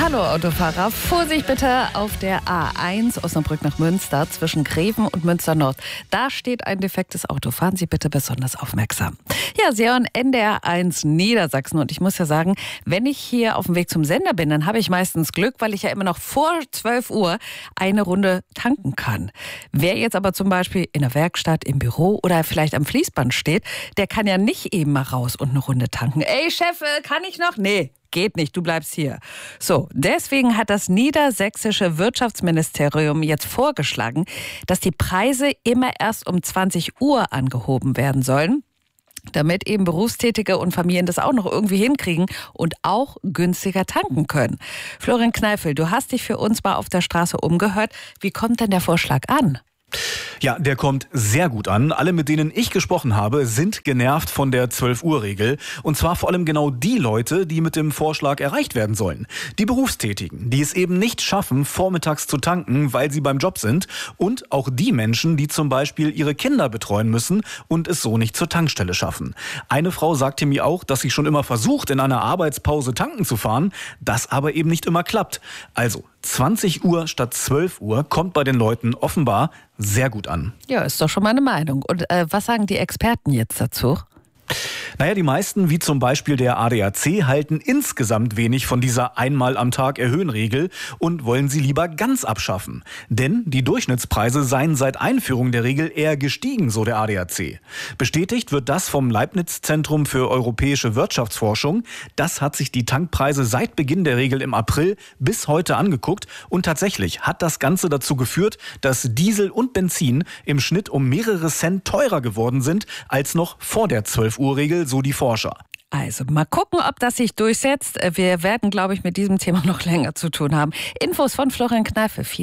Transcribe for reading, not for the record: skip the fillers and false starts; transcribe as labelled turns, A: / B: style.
A: Hallo Autofahrer, Vorsicht bitte auf der A1 Osnabrück nach Münster zwischen Greven und Münster Nord. Da steht ein defektes Auto. Fahren Sie bitte besonders aufmerksam. Ja, Sie hören NDR 1 Niedersachsen und ich muss ja sagen, wenn ich hier auf dem Weg zum Sender bin, dann habe ich meistens Glück, weil ich ja immer noch vor 12 Uhr eine Runde tanken kann. Wer jetzt aber zum Beispiel in der Werkstatt, im Büro oder vielleicht am Fließband steht, der kann ja nicht eben mal raus und eine Runde tanken. Ey Chef, kann ich noch? Nee. Geht nicht, du bleibst hier. So, deswegen hat das niedersächsische Wirtschaftsministerium jetzt vorgeschlagen, dass die Preise immer erst um 20 Uhr angehoben werden sollen, damit eben Berufstätige und Familien das auch noch irgendwie hinkriegen und auch günstiger tanken können. Florian Kneifel, du hast dich für uns mal auf der Straße umgehört. Wie kommt denn der Vorschlag an?
B: Ja, der kommt sehr gut an. Alle, mit denen ich gesprochen habe, sind genervt von der 12-Uhr-Regel. Und zwar vor allem genau die Leute, die mit dem Vorschlag erreicht werden sollen. Die Berufstätigen, die es eben nicht schaffen, vormittags zu tanken, weil sie beim Job sind. Und auch die Menschen, die zum Beispiel ihre Kinder betreuen müssen und es so nicht zur Tankstelle schaffen. Eine Frau sagte mir auch, dass sie schon immer versucht, in einer Arbeitspause tanken zu fahren, das aber eben nicht immer klappt. Also 20 Uhr statt 12 Uhr kommt bei den Leuten offenbar sehr gut an.
A: Ja, ist doch schon mal eine Meinung. Und was sagen die Experten jetzt dazu?
B: Naja, die meisten, wie zum Beispiel der ADAC, halten insgesamt wenig von dieser einmal am Tag erhöhen Regel und wollen sie lieber ganz abschaffen. Denn die Durchschnittspreise seien seit Einführung der Regel eher gestiegen, so der ADAC. Bestätigt wird das vom Leibniz-Zentrum für europäische Wirtschaftsforschung. Das hat sich die Tankpreise seit Beginn der Regel im April bis heute angeguckt. Und tatsächlich hat das Ganze dazu geführt, dass Diesel und Benzin im Schnitt um mehrere Cent teurer geworden sind als noch vor der 12-Uhr-Regel, so die Forscher.
A: Also mal gucken, ob das sich durchsetzt. Wir werden, glaube ich, mit diesem Thema noch länger zu tun haben. Infos von Florian Kneifel.